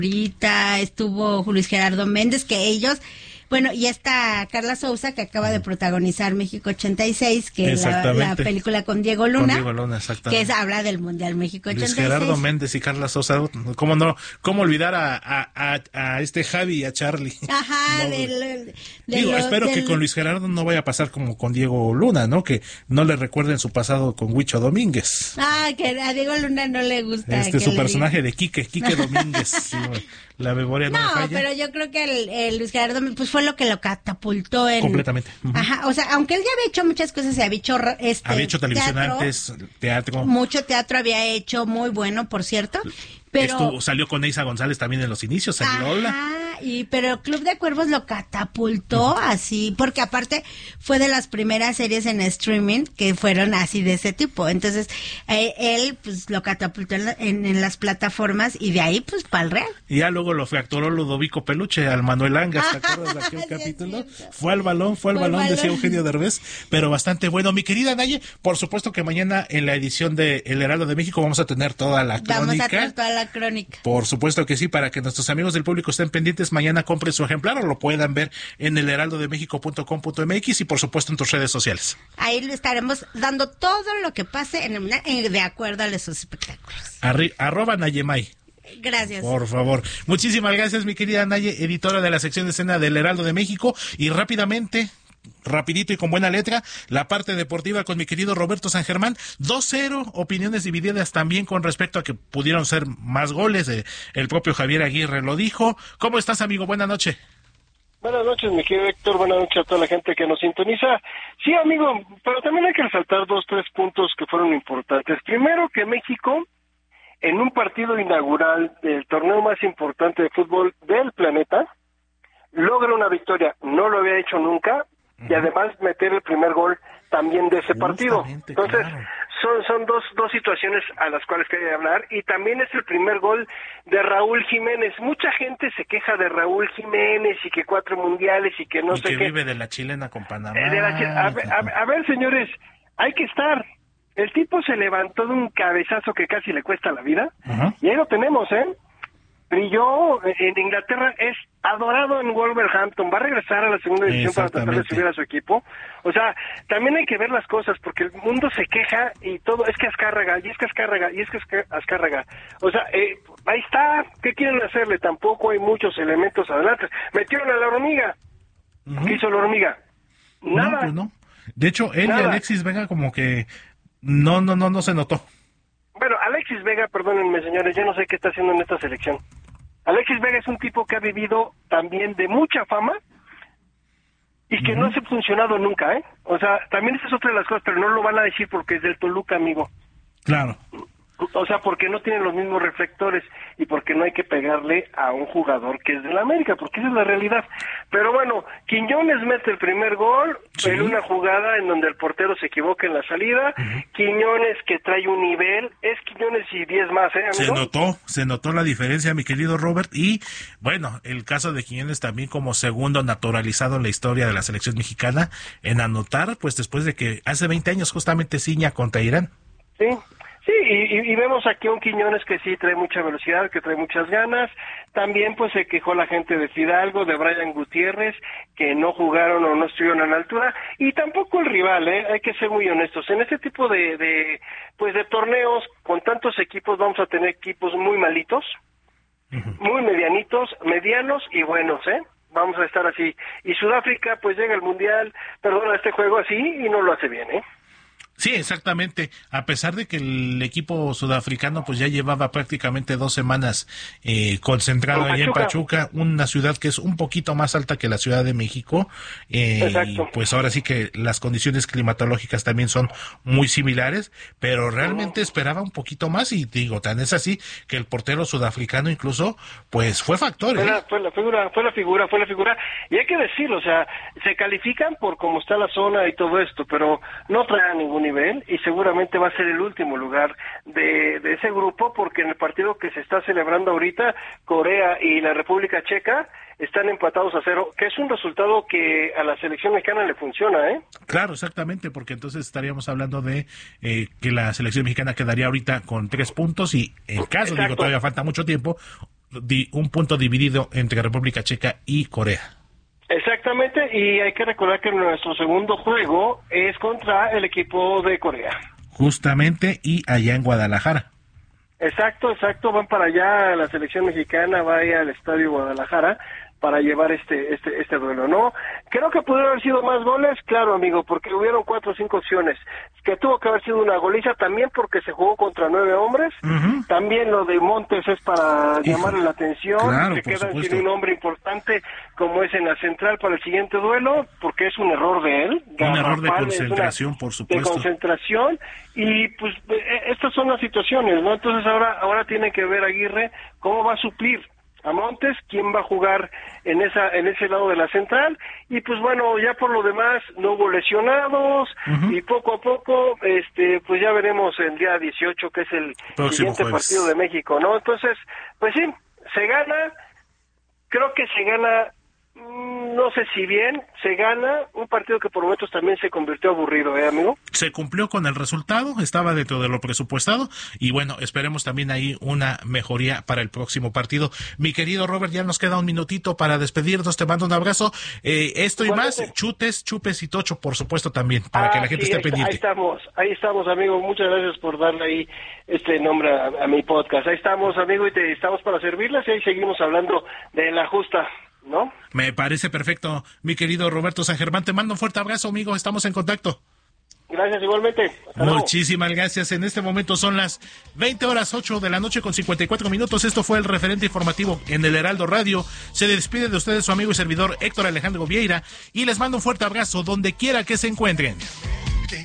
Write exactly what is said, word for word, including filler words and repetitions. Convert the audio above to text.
ahorita estuvo Luis Gerardo Méndez, que ellos... Bueno, y está Carla Souza, que acaba de protagonizar México ochenta y seis, que es la, la película con Diego Luna, con Diego Luna, exactamente, que es, habla del Mundial México ochenta y seis. Luis Gerardo Méndez y Carla Souza, ¿cómo no? ¿Cómo olvidar a, a, a, a este Javi y a Charlie? Ajá, no, del, de digo, los, espero del... que con Luis Gerardo no vaya a pasar como con Diego Luna, ¿no? Que no le recuerden su pasado con Huicho Domínguez. Ah, que a Diego Luna no le gusta. Este, que su le personaje diga. de Quique, Quique Domínguez, sí, la memoria no, no me falla. Pero yo creo que el, el Luis Gerardo pues fue lo que lo catapultó en... Completamente. Uh-huh. Ajá, o sea, aunque él ya había hecho muchas cosas, se había hecho... Este, había hecho televisión teatro, antes, teatro. Mucho teatro había hecho, muy bueno, por cierto. Pero Estuvo, salió con Eiza González también en los inicios, en Lola. Ajá, y pero Club de Cuervos lo catapultó uh-huh. así, porque aparte fue de las primeras series en streaming que fueron así de ese tipo. Entonces, eh, él pues lo catapultó en, la, en, en las plataformas y de ahí pues para el Real. Y ya luego lo fracturó Ludovico Peluche al Manuel Angas, ¿te acuerdas de aquel sí, capítulo? Fue al balón, fue al fue balón, balón, decía Eugenio Derbez, pero bastante bueno. Mi querida Naye, por supuesto que mañana en la edición de El Heraldo de México vamos a tener toda la crónica. Vamos a tener toda la crónica. Por supuesto que sí, para que nuestros amigos del público estén pendientes, mañana compren su ejemplar o lo puedan ver en el heraldo de méxico punto com punto m x y por supuesto en tus redes sociales. Ahí le estaremos dando todo lo que pase en el, en, de acuerdo a esos espectáculos. Arri, arroba Nayemay. Gracias. Por favor. Muchísimas gracias, mi querida Naye, editora de la sección de escena del Heraldo de México. Y rápidamente... rapidito y con buena letra, la parte deportiva con mi querido Roberto San Germán. dos cero, opiniones divididas también con respecto a que pudieron ser más goles. Eh, el propio Javier Aguirre lo dijo. ¿Cómo estás, amigo? Buenas noches. Buenas noches, mi querido Héctor. Buenas noches a toda la gente que nos sintoniza. Sí, amigo, pero también hay que resaltar dos, tres puntos que fueron importantes. Primero, que México, en un partido inaugural del torneo más importante de fútbol del planeta, logra una victoria. No lo había hecho nunca. Y además meter el primer gol también de ese partido. Entonces, claro. son son dos dos situaciones a las cuales quería hablar. Y también es el primer gol de Raúl Jiménez. Mucha gente se queja de Raúl Jiménez y que cuatro mundiales y que no y sé que qué. vive de la chilena con Panamá. Eh, de la, a, a, a ver, señores, hay que estar. El tipo se levantó de un cabezazo que casi le cuesta la vida. Uh-huh. Y ahí lo tenemos, ¿eh? Brilló en Inglaterra, es adorado en Wolverhampton, va a regresar a la segunda división para tratar de subir a su equipo. O sea, también hay que ver las cosas, porque el mundo se queja y todo, es que Azcárraga, y es que Azcárraga, y es que Azcárraga. O sea, eh, ahí está, ¿qué quieren hacerle? Tampoco hay muchos elementos adelante. Metieron a la hormiga. Uh-huh. ¿Qué hizo la hormiga? Nada. No, pues no. De hecho, él Nada. y Alexis Vega como que no, no, no, no se notó. Bueno, Alexis Vega, perdónenme señores, yo no sé qué está haciendo en esta selección. Alexis Vega es un tipo que ha vivido también de mucha fama y que uh-huh. no ha funcionado nunca, ¿eh? O sea, también esa es otra de las cosas, pero no lo van a decir porque es del Toluca, amigo. Claro. O sea, porque no tienen los mismos reflectores y porque no hay que pegarle a un jugador que es de la América, porque esa es la realidad. Pero bueno, Quiñones mete el primer gol sí. en una jugada en donde el portero se equivoca en la salida. Uh-huh. Quiñones que trae un nivel, es Quiñones y diez más, ¿eh, amigo? Se notó, se notó la diferencia, mi querido Robert. Y bueno, el caso de Quiñones también como segundo naturalizado en la historia de la selección mexicana en anotar, pues después de que hace veinte años justamente ciña contra Irán. Sí. Sí, y, y vemos aquí a un Quiñones que sí trae mucha velocidad, que trae muchas ganas. También pues se quejó la gente de Fidalgo, de Brian Gutiérrez, que no jugaron o no estuvieron a la altura. Y tampoco el rival, ¿eh? Hay que ser muy honestos. En este tipo de, de pues de torneos, con tantos equipos, vamos a tener equipos muy malitos, uh-huh. muy medianitos, medianos y buenos, ¿eh? Vamos a estar así. Y Sudáfrica pues llega al Mundial, perdón, a este juego así y no lo hace bien, ¿eh? Sí, exactamente. A pesar de que el equipo sudafricano pues ya llevaba prácticamente dos semanas eh, concentrado allá en Pachuca, una ciudad que es un poquito más alta que la Ciudad de México, eh, y pues ahora sí que las condiciones climatológicas también son muy similares, pero realmente uh-huh. esperaba un poquito más y digo, tan es así que el portero sudafricano incluso pues fue factor. Fue, ¿eh? la, fue la figura, fue la figura, fue la figura, y hay que decirlo, o sea, se califican por cómo está la zona y todo esto, pero no traen ningún nivel y seguramente va a ser el último lugar de, de ese grupo, porque en el partido que se está celebrando ahorita, Corea y la República Checa están empatados a cero, que es un resultado que a la selección mexicana le funciona, ¿eh? Claro, exactamente, porque entonces estaríamos hablando de eh, que la selección mexicana quedaría ahorita con tres puntos y en caso, Exacto. digo, todavía falta mucho tiempo, un punto dividido entre República Checa y Corea. Exactamente, y hay que recordar que nuestro segundo juego es contra el equipo de Corea. Justamente, y allá en Guadalajara. Exacto, exacto, van para allá, la selección mexicana va al Estadio Guadalajara para llevar este este este duelo, ¿no? Creo que pudieron haber sido más goles, claro, amigo, porque hubieron cuatro o cinco opciones, que tuvo que haber sido una goliza también porque se jugó contra nueve hombres, uh-huh. También lo de Montes es para Hijo. llamarle la atención, claro, que quedan supuesto. sin un hombre importante como es en la central para el siguiente duelo, porque es un error de él. Un Garrafal, error de concentración, por supuesto. De concentración, y pues estas son las situaciones, ¿no? Entonces ahora ahora tiene que ver Aguirre cómo va a suplir a Montes, quién va a jugar en esa en ese lado de la central, y pues bueno, ya por lo demás no hubo lesionados, uh-huh. Y poco a poco este pues ya veremos el día dieciocho, que es el Próximo siguiente jueves. Partido de México, ¿no? Entonces, pues sí, se gana, creo que se gana, no sé si bien, se gana un partido que por momentos también se convirtió aburrido, ¿eh, amigo? Se cumplió con el resultado, estaba dentro de lo presupuestado, y bueno, esperemos también ahí una mejoría para el próximo partido. Mi querido Robert, ya nos queda un minutito para despedirnos, te mando un abrazo. Eh, esto y Igualmente. más, chutes, chupes y tocho, por supuesto también, para ah, que la gente sí, esté ahí, pendiente. Ahí estamos, ahí estamos, amigo, muchas gracias por darle ahí este nombre a, a mi podcast. Ahí estamos, amigo, y te estamos para servirles, y ahí seguimos hablando de la justa, ¿no? Me parece perfecto, mi querido Roberto San Germán, te mando un fuerte abrazo, amigo, estamos en contacto. Gracias, igualmente. Hasta Muchísimas luego. gracias. En este momento son las veinte horas ocho de la noche con cincuenta y cuatro minutos. Esto fue el referente informativo en el Heraldo Radio. Se despide de ustedes su amigo y servidor Héctor Alejandro Vieira y les mando un fuerte abrazo donde quiera que se encuentren.